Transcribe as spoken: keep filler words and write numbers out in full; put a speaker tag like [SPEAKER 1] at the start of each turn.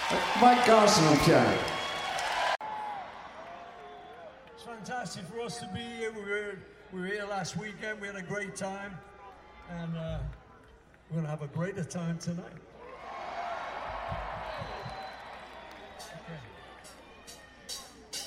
[SPEAKER 1] Mike Garson on piano.
[SPEAKER 2] It's fantastic for us to be here. We were, we were here last weekend. We had a great time. And uh, we're going to have a greater time tonight.